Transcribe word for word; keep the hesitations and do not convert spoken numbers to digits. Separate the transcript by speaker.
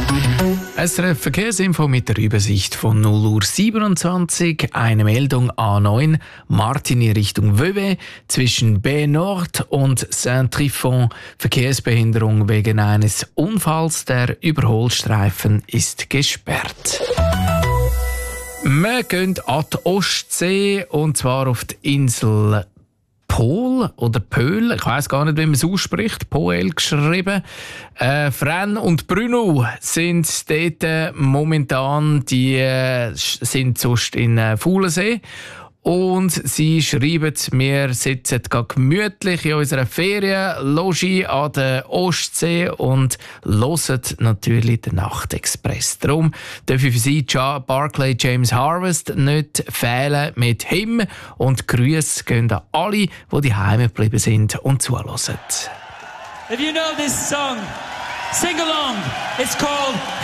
Speaker 1: S R F Verkehrsinfo mit der Übersicht von null Uhr siebenundzwanzig. Eine Meldung A neun, Martigny Richtung Vevey. Zwischen B Nord und Saint-Trifon Verkehrsbehinderung wegen eines Unfalls. Der Überholstreifen ist gesperrt. Wir gehen an die Ostsee, und zwar auf die Insel Pol oder Pöhl, ich weiss gar nicht, wie man es ausspricht, Poel geschrieben. Äh, Fran und Bruno sind dort momentan, die äh, sind sonst in äh, Faulensee. Und sie schreiben, wir sitzen gemütlich in unserer Ferienlogie an der Ostsee und hören natürlich den Nachtexpress. Darum dürfen für Sie Barclay James Harvest nicht fehlen mit «Him», und Grüße gehen an alle, die daheim geblieben sind und zuhören.
Speaker 2: If you know this song, sing along. It's called